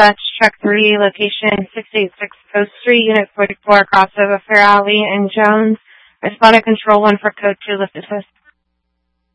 dispatch, truck 3, location 686 Post Street, Unit 44, crossover Fair Alley and Jones. Responded control 1 for code 2, lift assist.